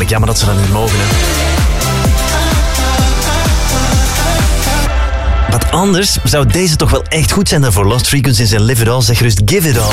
eigenlijk jammer dat ze dat niet mogen, hè. Wat anders zou deze toch wel echt goed zijn dan voor Lost Frequencies en Live It All. Zeg gerust Give It All.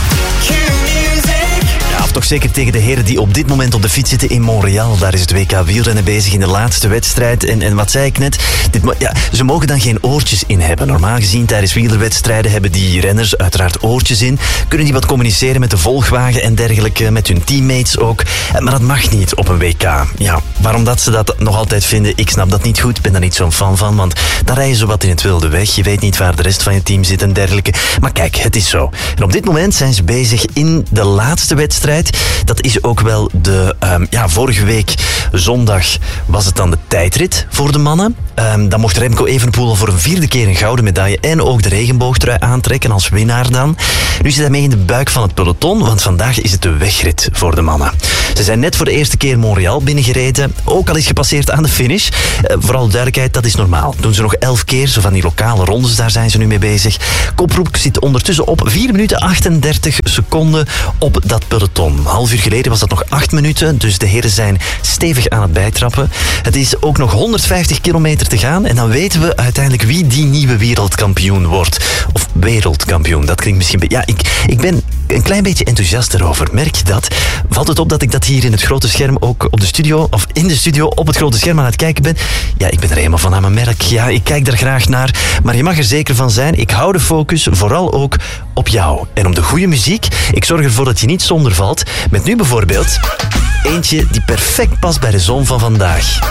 Ja, of toch zeker tegen de heren die op dit moment op de fiets zitten in Montreal. Daar is het WK wielrennen bezig in de laatste wedstrijd. En wat zei ik net? Ze mogen dan geen oortjes in hebben. Normaal gezien tijdens wielerwedstrijden hebben die renners uiteraard oortjes in. Kunnen die wat communiceren met de volgwagen en dergelijke, met hun teammates ook. Maar dat mag niet op een WK. Ja, waarom dat ze dat nog altijd vinden, ik snap dat niet goed. Ik ben daar niet zo'n fan van, want dan rijden ze wat in het wilde weg. Je weet niet waar de rest van je team zit en dergelijke. Maar kijk, het is zo. En op dit moment zijn ze bezig in de laatste wedstrijd. Dat is ook wel de... vorige week zondag was het dan de tijdrit voor de mannen. Dan mocht Remco Evenepoel voor een 4e keer een gouden medaille en ook de regenboogtrui aantrekken als winnaar dan. Nu zit hij mee in de buik van het peloton, want vandaag is het de wegrit voor de mannen. Ze zijn net voor de eerste keer Montreal binnengereden, ook al is gepasseerd aan de finish. Vooral duidelijkheid, dat is normaal. Doen ze nog 11 keer, zo van die lokale rondes, daar zijn ze nu mee bezig. Koproep zit ondertussen op 4 minuten 38 seconden op dat peloton. Een half uur geleden was dat nog 8 minuten, dus de heren zijn stevig aan het bijtrappen. Het is ook nog 150 kilometer te gaan en dan weten we uiteindelijk wie die nieuwe wereldkampioen wordt. Of wereldkampioen, dat klinkt misschien... Ja, ik ben een klein beetje enthousiast erover. Merk je dat? Valt het op dat ik dat hier in het grote scherm ook op de studio, of in de studio op het grote scherm aan het kijken ben? Ja, ik ben er helemaal van aan mijn merk. Ja, ik kijk er graag naar. Maar je mag er zeker van zijn, ik hou de focus vooral ook op jou. En om de goede muziek, ik zorg ervoor dat je niet zonder valt. Met nu bijvoorbeeld eentje die perfect past bij de zon van vandaag.